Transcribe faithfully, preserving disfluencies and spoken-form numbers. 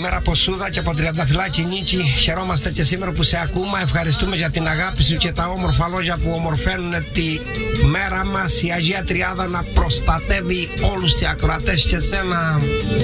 Καλημέρα από Σούδα και από Τριανταφυλάκι Νίκη. Χαιρόμαστε και σήμερα που σε ακούμε. Ευχαριστούμε για την αγάπη σου και τα όμορφα λόγια που ομορφαίνουν τη μέρα μας. Η Αγία Τριάδα να προστατεύει όλους τους ακροατές και σένα.